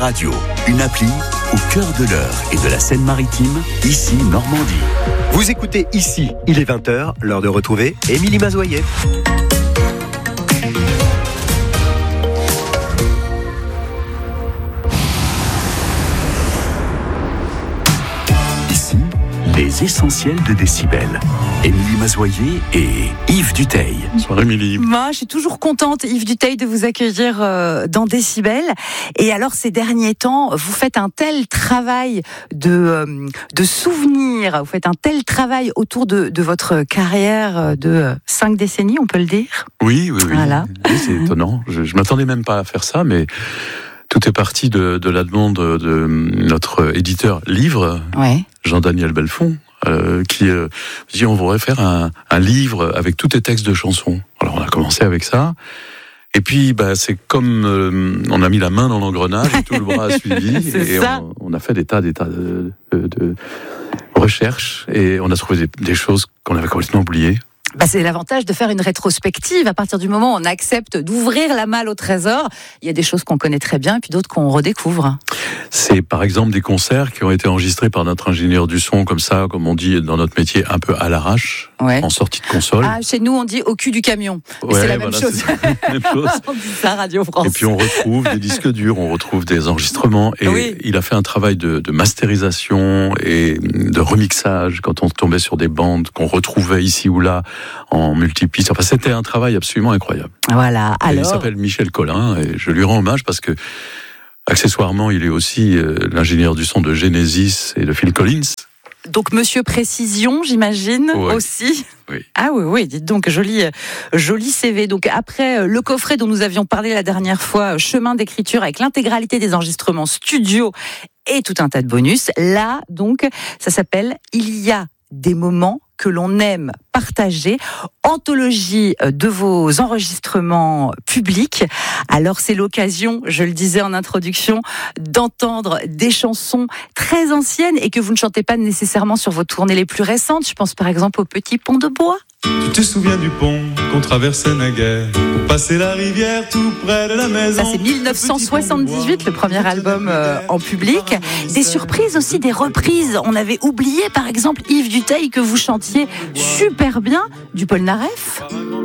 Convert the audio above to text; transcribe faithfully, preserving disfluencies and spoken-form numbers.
Radio, une appli au cœur de l'Eure et de la Seine-Maritime, ici Normandie. Vous écoutez Ici, il est vingt heures, l'heure de retrouver Émilie Mazoyer. Ici, les essentiels de Décibel. Émilie Mazoyer et Yves Duteil. Bonsoir Émilie. Moi, je suis toujours contente, Yves Duteil, de vous accueillir euh, dans Décibel. Et alors, ces derniers temps, vous faites un tel travail de, euh, de souvenirs, vous faites un tel travail autour de, de votre carrière de cinq décennies, on peut le dire. Oui, oui, oui. Voilà. Oui, c'est étonnant. Je, je m'attendais même pas à faire ça, mais tout est parti de, de la demande de notre éditeur Livre, Ouais. Jean-Daniel Belfond. Euh, qui euh, dit on voudrait faire un, un livre avec tous tes textes de chansons. Alors on a commencé avec ça, et puis bah, c'est comme euh, on a mis la main dans l'engrenage et tout le bras a suivi, et on, on a fait des tas, des tas de, de, de recherches, et on a trouvé des, des choses qu'on avait complètement oubliées. Bah, c'est l'avantage de faire une rétrospective. À partir du moment où on accepte d'ouvrir la malle au trésor, il y a des choses qu'on connaît très bien et puis d'autres qu'on redécouvre. C'est par exemple des concerts qui ont été enregistrés par notre ingénieur du son, comme ça, comme on dit dans notre métier, un peu à l'arrache, Ouais. en sortie de console. Ah, chez nous, on dit au cul du camion. Et Ouais, c'est la même voilà, chose. c'est la même chose. On dit ça, Radio France. Et puis on retrouve des disques durs, on retrouve des enregistrements, et Oui. il a fait un travail de, de masterisation et de remixage quand on tombait sur des bandes qu'on retrouvait ici ou là en multipiste. Enfin, c'était un travail absolument incroyable. Voilà. Et il Alors, s'appelle Michel Collin, et je lui rends hommage parce que accessoirement, il est aussi euh, l'ingénieur du son de Genesis et de Phil Collins. donc Monsieur Précision, j'imagine, Ouais. aussi. Oui. Ah oui, oui, dites donc, joli, joli C V. Donc après euh, le coffret dont nous avions parlé la dernière fois, chemin d'écriture avec l'intégralité des enregistrements studio et tout un tas de bonus, là, donc, ça s'appelle « Il y a des moments que l'on aime partager », anthologie de vos enregistrements publics. Alors c'est l'occasion, je le disais en introduction, d'entendre des chansons très anciennes et que vous ne chantez pas nécessairement sur vos tournées les plus récentes. Je pense par exemple au Petit Pont de Bois. Tu te souviens du pont qu'on traversait naguère pour passer la rivière tout près de la maison. Ça c'est dix-neuf cent soixante-dix-huit, le premier album euh, en public. Des surprises aussi, des reprises. On avait oublié par exemple Yves Duteil que vous chantiez super bien du Polnareff.